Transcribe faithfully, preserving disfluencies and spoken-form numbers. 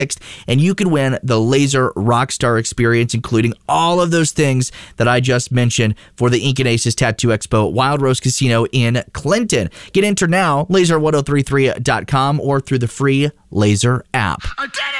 and you can win the Laser Rockstar experience, including all of those things that I just mentioned for the Ink and Aces Tattoo Expo at Wild Rose Casino in Clinton. Get entered now, laser ten thirty-three dot com or through the free Laser app.